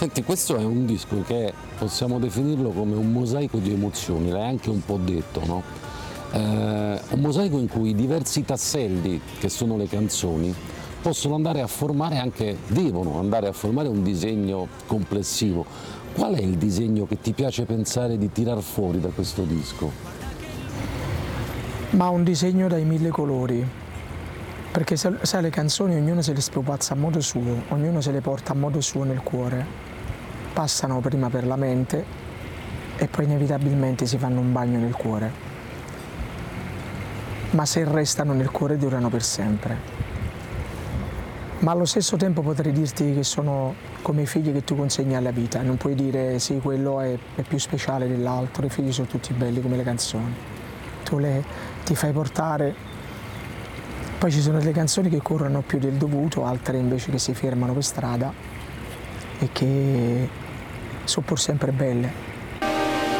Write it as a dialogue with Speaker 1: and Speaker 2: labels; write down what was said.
Speaker 1: Senti, questo è un disco che possiamo definirlo come un mosaico di emozioni, l'hai anche un po' detto, no? Un mosaico in cui i diversi tasselli, che sono le canzoni, possono andare a formare anche, devono andare a formare un disegno complessivo. Qual è il disegno che ti piace pensare di tirar fuori da questo disco?
Speaker 2: Ma un disegno dai mille colori, perché sai, le canzoni ognuno se le spupazza a modo suo, ognuno se le porta a modo suo nel cuore, passano prima per la mente e poi inevitabilmente si fanno un bagno nel cuore, ma se restano nel cuore durano per sempre. Ma allo stesso tempo potrei dirti che sono come i figli che tu consegni alla vita, non puoi dire sì, quello è più speciale dell'altro, i figli sono tutti belli come le canzoni, ti fai portare, poi ci sono delle canzoni che corrono più del dovuto, altre invece che si fermano per strada e che sono pur sempre belle.